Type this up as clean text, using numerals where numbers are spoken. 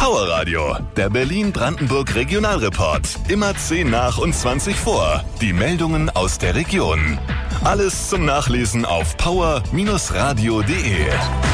Power Radio, der Berlin-Brandenburg Regionalreport. Immer 10 nach und 20 vor. Die Meldungen aus der Region. Alles zum Nachlesen auf power-radio.de.